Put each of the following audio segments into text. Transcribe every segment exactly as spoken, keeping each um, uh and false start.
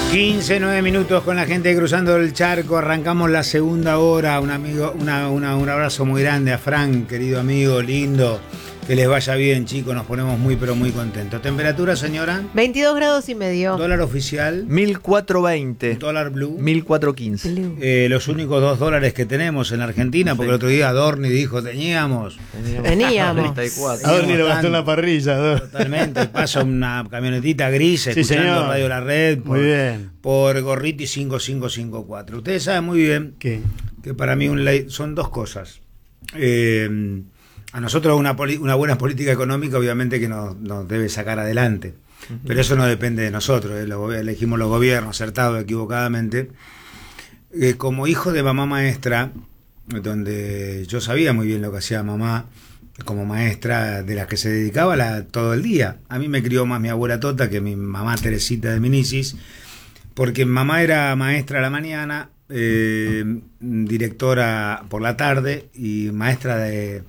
quince, nueve minutos con la gente cruzando el charco. Arrancamos la segunda hora. Un amigo, una, una, un abrazo muy grande a Frank, querido amigo, lindo. Que les vaya bien, chicos. Nos ponemos muy, pero muy contentos. ¿Temperatura, señora? veintidós grados y medio. ¿Dólar oficial? mil cuatrocientos veinte. ¿Dólar blue? mil cuatrocientos quince. Eh, los únicos dos dólares que tenemos en la Argentina, porque sí. El otro día Adorni dijo, teníamos. Teníamos. treinta y cuatro. Adorni lo gastó en la parrilla. Adorni. Totalmente. Pasa una camionetita gris, sí, escuchando señor. Radio La Red. Por, muy bien. Por Gorriti cinco cinco cinco cuatro. Ustedes saben muy bien ¿Qué? Que para mí un ley, son dos cosas. Eh... A nosotros una, una buena política económica obviamente que nos, nos debe sacar adelante, uh-huh. Pero eso no depende de nosotros, ¿eh? Lo, elegimos los gobiernos, acertado o equivocadamente. Eh, como hijo de mamá maestra, donde yo sabía muy bien lo que hacía mamá como maestra, de las que se dedicaba la, todo el día. A mí me crió más mi abuela Tota que mi mamá Teresita de Minicis, porque mamá era maestra a la mañana, eh, directora por la tarde y maestra de...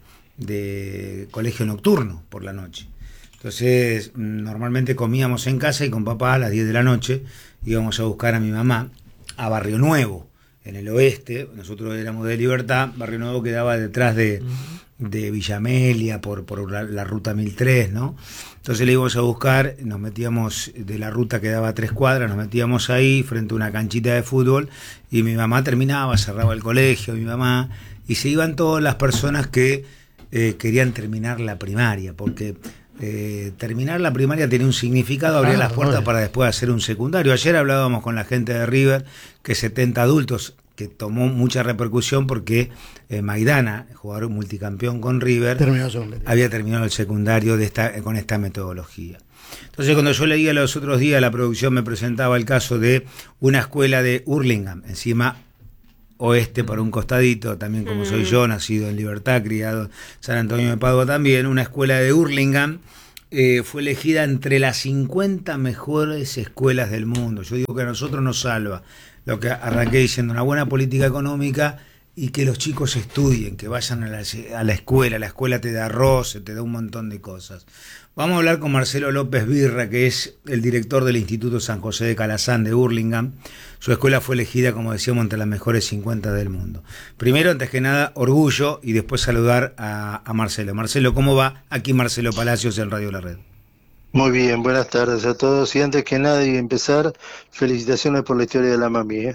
de colegio nocturno por la noche. Entonces normalmente comíamos en casa y con papá a las diez de la noche íbamos a buscar a mi mamá a Barrio Nuevo, en el oeste. Nosotros éramos de Libertad. Barrio Nuevo quedaba detrás de, de Villa Amelia por, por la, la ruta mil tres, ¿no? Entonces le íbamos a buscar, nos metíamos de la ruta que daba tres cuadras, nos metíamos ahí frente a una canchita de fútbol y mi mamá terminaba, cerraba el colegio, mi mamá, y se iban todas las personas que Eh, querían terminar la primaria, porque eh, terminar la primaria tenía un significado, abrir ah, las puertas bueno. Para después hacer un secundario. Ayer hablábamos con la gente de River, que setenta adultos, que tomó mucha repercusión porque eh, Maidana, jugador multicampeón con River, Terminó había terminado el secundario de esta, con esta metodología. Entonces cuando yo leía los otros días, la producción me presentaba el caso de una escuela de Hurlingham, encima oeste por un costadito, también como soy yo, nacido en Libertad, criado en San Antonio de Padua también, una escuela de Hurlingham eh, fue elegida entre las cincuenta mejores escuelas del mundo. Yo digo que a nosotros nos salva lo que arranqué diciendo, una buena política económica y que los chicos estudien, que vayan a la, a la escuela, la escuela te da roce, te da un montón de cosas. Vamos a hablar con Marcelo López Birra, que es el director del Instituto San José de Calazán de Hurlingham. Su escuela fue elegida, como decíamos, entre las mejores cincuenta del mundo. Primero, antes que nada, orgullo y después saludar a, a Marcelo. Marcelo, ¿cómo va? Aquí Marcelo Palacios en Radio La Red. Muy bien, buenas tardes a todos. Y antes que nada y empezar, felicitaciones por la historia de la mami, ¿eh?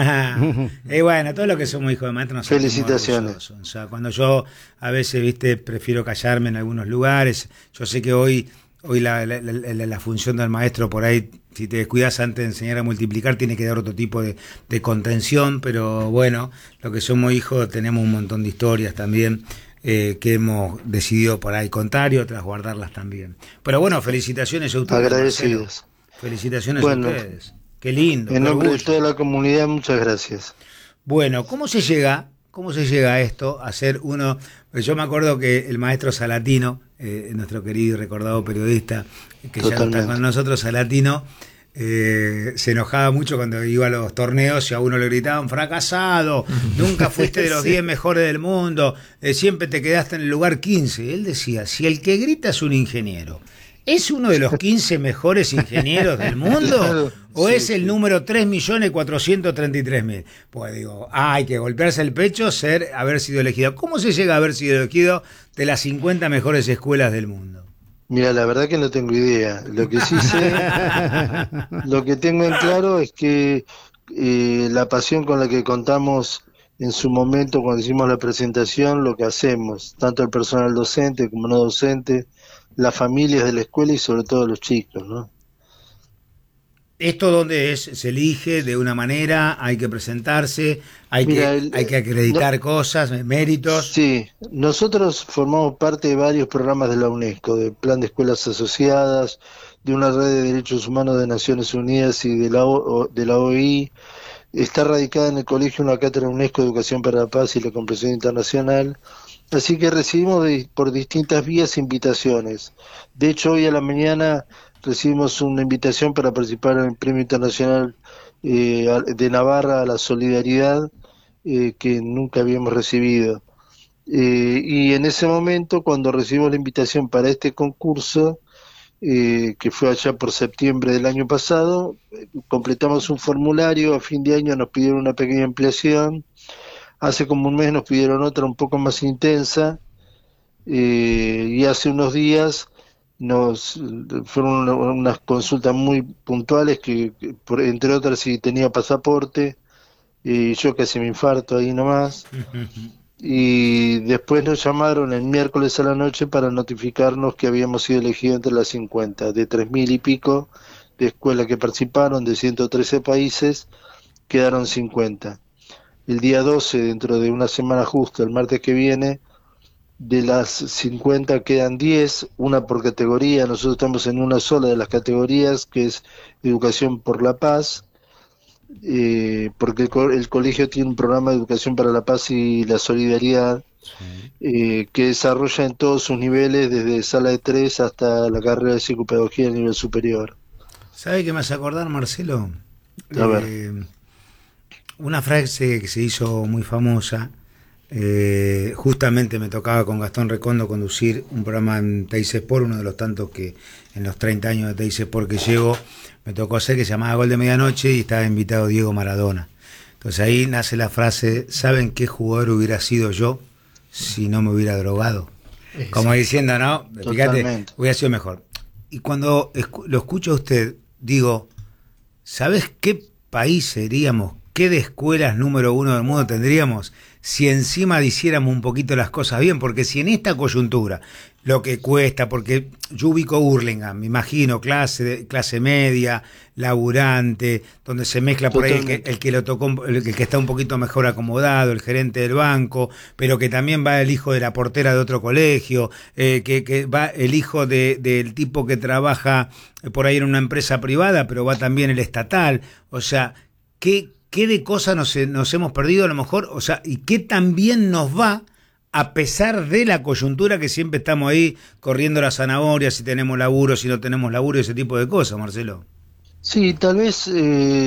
Y bueno, todos los que somos hijos de maestros nos felicitaciones. O sea, cuando yo a veces, viste, prefiero callarme en algunos lugares. Yo sé que hoy hoy la, la, la, la función del maestro por ahí, si te descuidas antes de enseñar a multiplicar, tiene que dar otro tipo de, de contención, pero bueno, los que somos hijos tenemos un montón de historias también eh, que hemos decidido por ahí contar y otras guardarlas también. Pero bueno, felicitaciones a ustedes. Agradecidos. Marcelo. Felicitaciones bueno, a ustedes. Qué lindo. En nombre de toda la comunidad, muchas gracias. Bueno, ¿cómo se llega, cómo se llega a esto, a ser uno? Yo me acuerdo que el maestro Salatino, eh, nuestro querido y recordado periodista, que Totalmente. Ya no está con nosotros, Salatino, eh, se enojaba mucho cuando iba a los torneos y a uno le gritaban, fracasado, nunca fuiste de los diez sí. mejores del mundo, eh, siempre te quedaste en el lugar quince. Y él decía, si el que grita es un ingeniero, ¿es uno de los quince mejores ingenieros del mundo? Claro, ¿O sí, es el sí. número tres millones cuatrocientos treinta y tres mil? Pues digo, ah, hay que golpearse el pecho, ser, haber sido elegido. ¿Cómo se llega a haber sido elegido de las cincuenta mejores escuelas del mundo? Mira, la verdad que no tengo idea. Lo que sí sé, lo que tengo en claro es que eh, la pasión con la que contamos en su momento cuando hicimos la presentación, lo que hacemos, tanto el personal docente como no docente, las familias de la escuela y sobre todo los chicos, ¿no? ¿Esto dónde es? ¿Se elige de una manera? ¿Hay que presentarse? ¿Hay, Mira, que, el, hay que acreditar no, cosas, méritos? Sí, nosotros formamos parte de varios programas de la UNESCO, del Plan de Escuelas Asociadas, de una red de derechos humanos de Naciones Unidas y de la, o, de la O E I. Está radicada en el colegio una cátedra UNESCO de Educación para la Paz y la Comprensión Internacional. Así que recibimos de, por distintas vías invitaciones. De hecho, hoy a la mañana recibimos una invitación para participar en el Premio Internacional eh, de Navarra a la Solidaridad, eh, que nunca habíamos recibido. Eh, y en ese momento, cuando recibimos la invitación para este concurso, eh, que fue allá por septiembre del año pasado, completamos un formulario, a fin de año nos pidieron una pequeña ampliación, hace como un mes nos pidieron otra un poco más intensa, eh, y hace unos días nos fueron una, unas consultas muy puntuales, que, que por, entre otras si tenía pasaporte, y yo casi me infarto ahí nomás. Y después nos llamaron el miércoles a la noche para notificarnos que habíamos sido elegidos entre las cincuenta, de tres mil y pico de escuelas que participaron, de ciento trece países, quedaron cincuenta. El día doce, dentro de una semana justo, el martes que viene, de las cincuenta quedan diez, una por categoría. Nosotros estamos en una sola de las categorías, que es Educación por la Paz, eh, porque el, co el colegio tiene un programa de Educación para la Paz y la Solidaridad, sí. eh, que desarrolla en todos sus niveles, desde sala de tres hasta la carrera de psicopedagogía a nivel superior. ¿Sabe qué me hace acordar, Marcelo? A ver. Eh, una frase que se hizo muy famosa. Eh, justamente me tocaba con Gastón Recondo conducir un programa en Teis Sport, uno de los tantos que en los treinta años de Teis Sport que llevo me tocó hacer, que se llamaba Gol de Medianoche, y estaba invitado Diego Maradona. Entonces ahí nace la frase: ¿saben qué jugador hubiera sido yo si no me hubiera drogado? Sí. Como diciendo, no, fíjate, hubiera sido mejor. Y cuando escu lo escucho a usted, digo, ¿sabes qué país seríamos? ¿Qué de escuelas número uno del mundo tendríamos si encima hiciéramos un poquito las cosas bien? Porque si en esta coyuntura, lo que cuesta, porque yo ubico Hurlingham, me imagino, clase de, clase media, laburante, donde se mezcla por ahí el que, el que lo tocó, el que está un poquito mejor acomodado, el gerente del banco, pero que también va el hijo de la portera de otro colegio, eh, que, que va el hijo de, del tipo que trabaja por ahí en una empresa privada, pero va también el estatal. O sea, ¿qué ¿Qué de cosas nos, nos hemos perdido a lo mejor? O sea, ¿y qué también nos va a pesar de la coyuntura, que siempre estamos ahí corriendo la zanahoria, si tenemos laburo, si no tenemos laburo, ese tipo de cosas, Marcelo? Sí, tal vez... Eh...